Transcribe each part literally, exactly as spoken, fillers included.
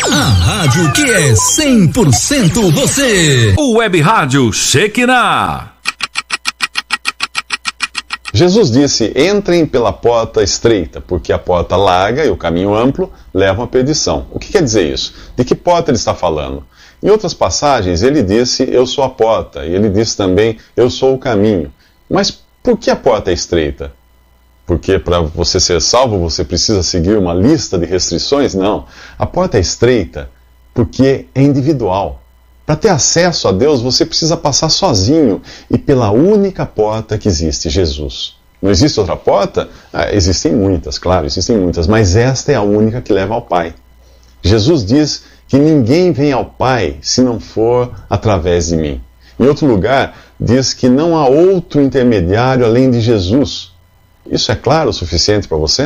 A rádio que é cem por cento você. O Web Rádio Shekinah. Jesus disse: entrem pela porta estreita, porque a porta larga e o caminho amplo levam à perdição. O que quer dizer isso? De que porta ele está falando? Em outras passagens ele disse: eu sou a porta, e ele disse também: eu sou o caminho. Mas por que a porta é estreita? Porque para você ser salvo você precisa seguir uma lista de restrições? Não. A porta é estreita porque é individual. Para ter acesso a Deus você precisa passar sozinho e pela única porta que existe, Jesus. Não existe outra porta? Ah, existem muitas, claro, existem muitas, mas esta é a única que leva ao Pai. Jesus diz que ninguém vem ao Pai se não for através de mim. Em outro lugar, diz que não há outro intermediário além de Jesus. Isso é claro o suficiente para você?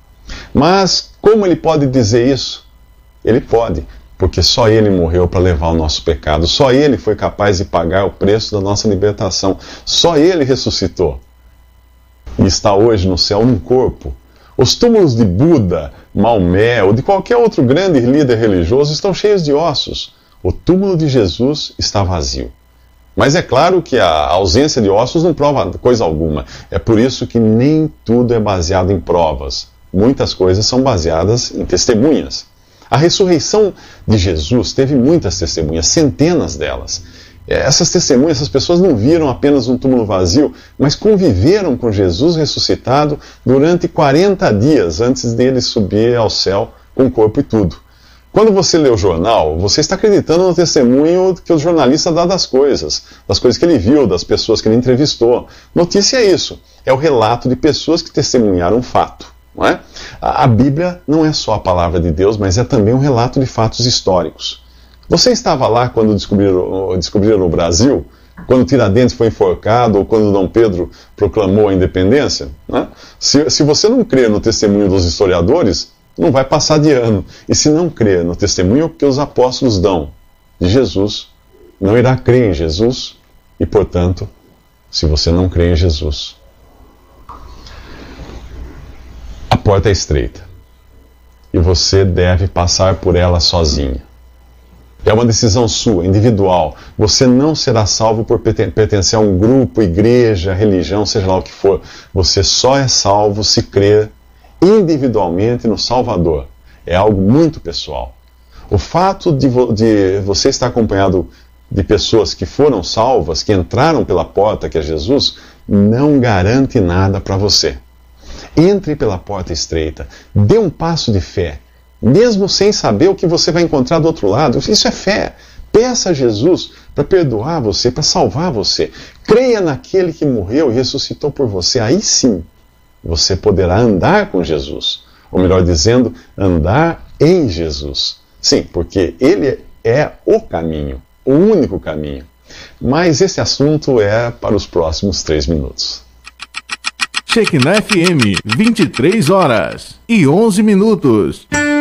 Mas como ele pode dizer isso? Ele pode, porque só ele morreu para levar o nosso pecado. Só ele foi capaz de pagar o preço da nossa libertação. Só ele ressuscitou. E está hoje no céu num corpo. Os túmulos de Buda, Maomé ou de qualquer outro grande líder religioso estão cheios de ossos. O túmulo de Jesus está vazio. Mas é claro que a ausência de ossos não prova coisa alguma. É por isso que nem tudo é baseado em provas. Muitas coisas são baseadas em testemunhas. A ressurreição de Jesus teve muitas testemunhas, centenas delas. Essas testemunhas, essas pessoas não viram apenas um túmulo vazio, mas conviveram com Jesus ressuscitado durante quarenta dias antes dele subir ao céu com corpo e tudo. Quando você lê o jornal, você está acreditando no testemunho que o jornalista dá das coisas, das coisas que ele viu, das pessoas que ele entrevistou. Notícia é isso, é o relato de pessoas que testemunharam um fato. Não é? A Bíblia não é só a palavra de Deus, mas é também um relato de fatos históricos. Você estava lá quando descobriram, descobriram o Brasil? Quando Tiradentes foi enforcado ou quando Dom Pedro proclamou a independência? Não é? Se, se você não crê no testemunho dos historiadores, não vai passar de ano. E se não crer no testemunho que os apóstolos dão de Jesus, não irá crer em Jesus. E, portanto, se você não crê em Jesus, a porta é estreita. E você deve passar por ela sozinho. É uma decisão sua, individual. Você não será salvo por pertencer a um grupo, igreja, religião, seja lá o que for. Você só é salvo se crer individualmente no Salvador. É algo muito pessoal. O fato de, vo de você estar acompanhado de pessoas que foram salvas, que entraram pela porta que é Jesus, não garante nada para você. Entre pela porta estreita, dê um passo de fé, mesmo sem saber o que você vai encontrar do outro lado. Isso é fé. Peça a Jesus para perdoar você, para salvar você. Creia naquele que morreu e ressuscitou por você. Aí sim, você poderá andar com Jesus. Ou melhor dizendo, andar em Jesus. Sim, porque Ele é o caminho, o único caminho. Mas esse assunto é para os próximos três minutos. Shekinah F M, vinte e três horas e onze minutos.